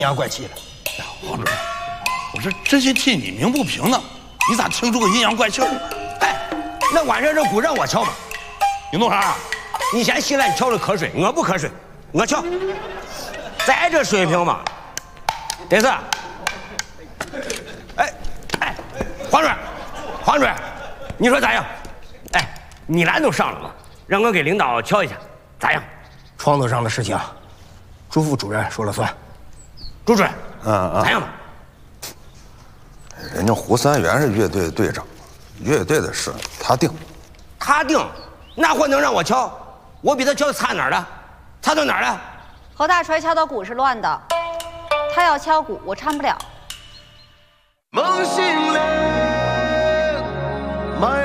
阳怪气了。 黄主任，我是真心替你鸣不平呢，你咋听出个阴阳怪气儿？ 哎，那晚上这鼓让我敲嘛。 你弄啥？ 你嫌稀烂，敲着瞌睡，我不瞌睡，我敲。咱这水平嘛，得是。哎，黄主任，你说咋样？哎，米兰都上了嘛，让我给领导敲一下，咋样？ 窗子上的事情，朱副主任说了算。 朱主任，咋样吧？ 人家胡三元是乐队队长，乐队的事他定。 他定，那货能让我敲？我比他敲差哪儿了？差到哪儿了？ 侯大锤敲的鼓是乱的，他要敲鼓，我掺不了。 梦醒了。